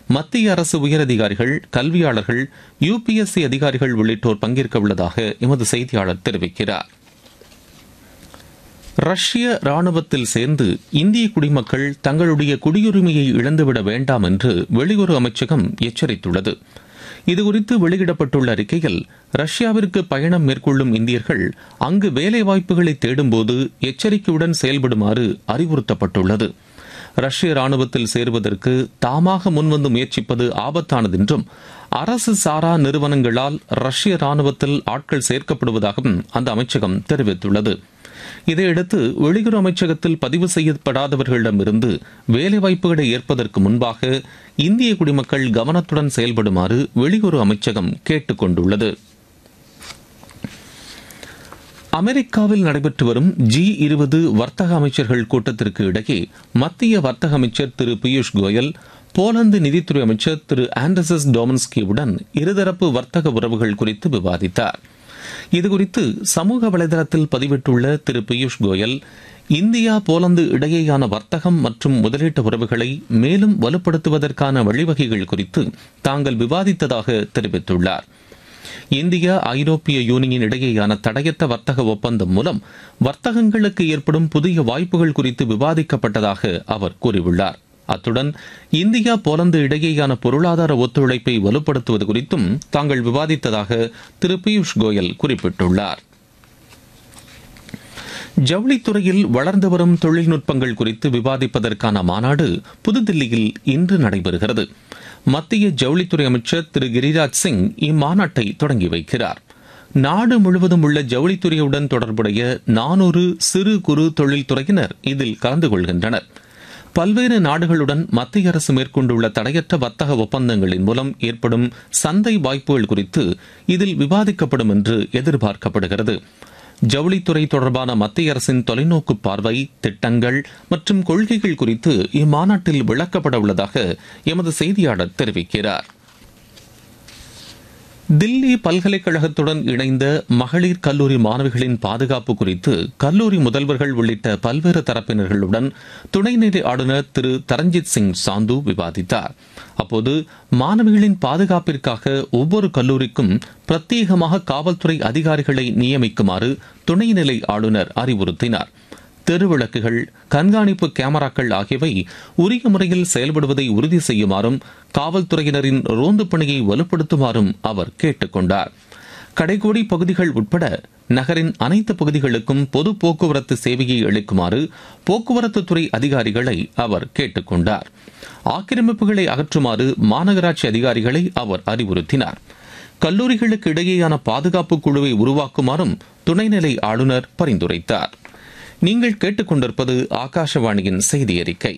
மத்திய அரசு உயரதிகாரிகள், கல்வியாளர்கள், UPSC அதிகாரிகள் உள்ளிட்டோர் பங்கேற்க உள்ளதாக எமது செய்தியாளர் தெரிவிக்கிறார். ரஷ்ய ராணுவத்தில் சேர்ந்து இந்திய குடிமக்கள் தங்களுடைய குடியுரிமையை இழந்துவிட வேண்டாம் என்று வெளியுறவு அமைச்சகம் எச்சரித்துள்ளது. இதுகுறித்து வெளியிடப்பட்டுள்ள அறிக்கையில், ரஷ்யாவிற்கு பயணம் மேற்கொள்ளும் இந்தியர்கள் அங்கு வேலைவாய்ப்புகளை தேடும்போது எச்சரிக்கையுடன் செயல்படுமாறு அறிவுறுத்தப்பட்டுள்ளது. ரஷ்ய ராணுவத்தில் சேருவதற்கு தாமாக முன்வந்து முயற்சிப்பது ஆபத்தானது என்றும், அரசு சாரா நிறுவனங்களால் ரஷ்ய ராணுவத்தில் ஆட்கள் சேர்க்கப்படுவதாகவும் அந்த அமைச்சகம் தெரிவித்துள்ளது. இதையடுத்து வெளியுறவு அமைச்சகத்தில் பதிவு செய்யப்படாதவர்களிடமிருந்து வேலைவாய்ப்புகளை ஏற்பதற்கு முன்பாக இந்திய குடிமக்கள் கவனத்துடன் செயல்படுமாறு வெளியுறவு அமைச்சகம் கேட்டுக் கொண்டுள்ளது. அமெரிக்காவில் நடைபெற்று வரும் G20 வர்த்தக அமைச்சர்கள் கூட்டத்திற்கு இடையே மத்திய வர்த்தக அமைச்சர் திரு பியூஷ் கோயல், போலந்து நிதித்துறை அமைச்சர் திரு ஆண்டர்சஸ் டோமன்ஸ்கியுடன் இருதரப்பு வர்த்தக உறவுகள் குறித்து விவாதித்தார். இதுகுறித்து சமூக வலைதளத்தில் பதிவிட்டுள்ள திரு பியூஷ் கோயல், இந்தியா போலந்து இடையேயான வர்த்தகம் மற்றும் முதலீட்டு உறவுகளை மேலும் வலுப்படுத்துவதற்கான வழிவகைகள் குறித்து தாங்கள் விவாதித்ததாக தெரிவித்துள்ளார். இந்தியா ஐரோப்பிய யூனியன் இடையேயான தடையற்ற வர்த்தக ஒப்பந்தம் மூலம் வர்த்தகங்களுக்கு ஏற்படும் புதிய வாய்ப்புகள் குறித்து விவாதிக்கப்பட்டதாக அவர் கூறியுள்ளார். அத்துடன் இந்தியா போலந்து இடையேயான பொருளாதார ஒத்துழைப்பை வலுப்படுத்துவது குறித்தும் தாங்கள் விவாதித்ததாக திரு பியூஷ் கோயல் குறிப்பிட்டுள்ளார். ஜவுளித்துறையில் வளர்ந்து வரும் தொழில்நுட்பங்கள் குறித்து விவாதிப்பதற்கான மாநாடு புதுதில்லியில் இன்று நடைபெறுகிறது. மத்திய ஜவுளித்துறை அமைச்சர் திரு கிரிராஜ் சிங் இம்மாநாட்டை தொடங்கி வைக்கிறார். நாடு முழுவதும் உள்ள ஜவுளித்துறையுடன் தொடர்புடைய 400 சிறு குறு தொழில்துறையினர் இதில் கலந்து கொள்கின்றனர். பல்வேறு நாடுகளுடன் மத்திய அரசு மேற்கொண்டுள்ள தடையற்ற வர்த்தக ஒப்பந்தங்களின் மூலம் ஏற்படும் சந்தை வாய்ப்புகள் குறித்து இதில் விவாதிக்கப்படும் என்று எதிர்பார்க்கப்படுகிறது. ஜவுளித்துறை தொடர்பான மத்திய அரசின் தொலைநோக்கு பார்வை, திட்டங்கள் மற்றும் கொள்கைகள் குறித்து இம்மாநாட்டில் விளக்கப்பட உள்ளதாக எமது செய்தியாளர் தெரிவிக்கிறார். தில்லி பல்கலைக்கழகத்துடன் இணைந்த மகளிர் கல்லூரி மாணவிகளின் பாதுகாப்பு குறித்து கல்லூரி முதல்வர்கள் உள்ளிட்ட பல்வேறு தரப்பினர்களுடன் துணைநிலை ஆளுநர் திரு தரஞ்சித் சிங் சாந்து விவாதித்தார். அப்போது மாணவிகளின் பாதுகாப்பிற்காக ஒவ்வொரு கல்லூரிக்கும் பிரத்யேகமாக காவல்துறை அதிகாரிகளை நியமிக்குமாறு துணைநிலை ஆளுநர் அறிவுறுத்தினார். தெருவிளக்குகள், கண்காணிப்பு கேமராக்கள் ஆகியவை உரிய முறையில் செயல்படுவதை உறுதி செய்யுமாறும் காவல்துறையினரின் ரோந்து பணியை வலுப்படுத்துமாறும் அவர் கேட்டுக் கொண்டார். கடைக்கோடி பகுதிகள் உட்பட நகரின் அனைத்து பகுதிகளுக்கும் பொது போக்குவரத்து சேவையை அளிக்குமாறு போக்குவரத்து துறை அதிகாரிகளை அவர் கேட்டுக் கொண்டார். ஆக்கிரமிப்புகளை அகற்றுமாறு மாநகராட்சி அதிகாரிகளை அவர் அறிவுறுத்தினார். கல்லூரிகளுக்கு இடையேயான பாதுகாப்பு குழுவை உருவாக்குமாறும் துணைநிலை ஆளுநர் பரிந்துரைத்தார். நீங்கள் கேட்டுக்கொண்டிருப்பது ஆகாஷவாணியின் செய்தி அறிக்கை.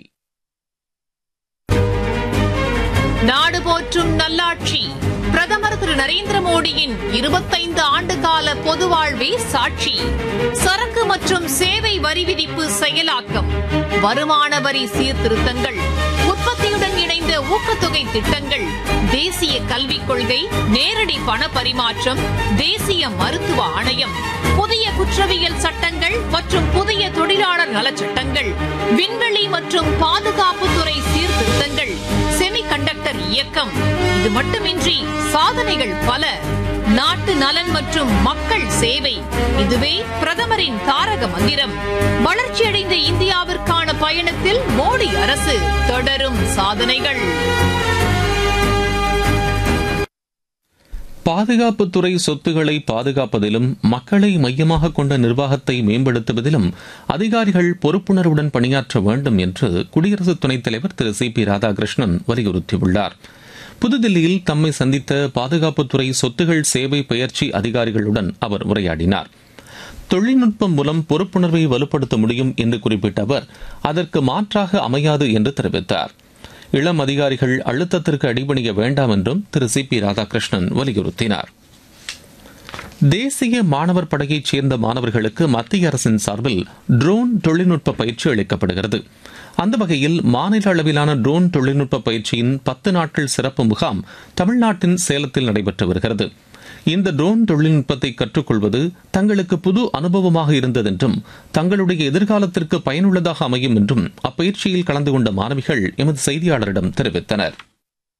நாடு போற்றும் நல்லாட்சி பிரதமர் திரு நரேந்திர மோடியின் 25 ஆண்டுகால பொது வாழ்வே சாட்சி. சரக்கு மற்றும் சேவை வரி விதிப்பு செயலாக்கம், வருமான வரி சீர்திருத்தங்கள், உற்பத்தியுடன் இணைந்த ஊக்கத்தொகை திட்டங்கள், தேசிய கல்விக் கொள்கை, நேரடி பண பரிமாற்றம், தேசிய மருத்துவ ஆணையம், புதிய குற்றவியல் சட்டங்கள் மற்றும் புதிய தொழிலாளர் நலச்சட்டங்கள், விண்வெளி மற்றும் பாதுகாப்புத்துறை சீர்திருத்தங்கள், செமிகண்டக்டர் இயக்கம். இது மட்டுமின்றி சாதனைகள் பல. நாட்டு நலன் மற்றும் மக்கள் சேவை, இதுவே பிரதமரின் தாரக மந்திரம். வளர்ச்சியடைந்த இந்தியாவிற்கான பயணத்தில் மோடி அரசு, தொடரும் சாதனைகள். பாதுகாப்புத்துறை சொத்துக்களை பாதுகாப்பதிலும் மக்களை மையமாக கொண்ட நிர்வாகத்தை மேம்படுத்துவதிலும் அதிகாரிகள் பொறுப்புணர்வுடன் பணியாற்ற வேண்டும் என்று குடியரசு துணைத் தலைவர் திரு CP ராதாகிருஷ்ணன் வலியுறுத்தியுள்ளார். புதுதில்லியில் தம்மை சந்தித்த பாதுகாப்புத்துறை சொத்துகள் சேவை பயிற்சி அதிகாரிகளுடன் அவர் உரையாடினார். தொழில்நுட்பம் மூலம் பொறுப்புணர்வை வலுப்படுத்த முடியும் என்று குறிப்பிட்ட அவர் அதற்கு மாற்றாக அமையாது என்று தெரிவித்தார். இளம் அதிகாரிகள் அழுத்தத்திற்கு அடிபணிய வேண்டாம் என்றும் திரு CP ராதாகிருஷ்ணன் வலியுறுத்தினார். தேசிய மாணவர் படையைச் சேர்ந்த மாணவர்களுக்கு மத்திய அரசின் சார்பில் ட்ரோன் தொழில்நுட்ப பயிற்சி அளிக்கப்படுகிறது. அந்த வகையில் மாநில அளவிலான ட்ரோன் தொழில்நுட்ப பயிற்சியின் 10 நாட்கள் சிறப்பு முகாம் தமிழ்நாட்டின் சேலத்தில் நடைபெற்று வருகிறது. இந்த ட்ரோன் தொழில்நுட்பத்தை கற்றுக்கொள்வது தங்களுக்கு புது அனுபவமாக இருந்ததென்றும் தங்களுடைய எதிர்காலத்திற்கு பயனுள்ளதாக அமையும் என்றும் அப்பயிற்சியில் கலந்து கொண்ட மாணவிகள் எமது செய்தியாளரிடம் தெரிவித்தனர்.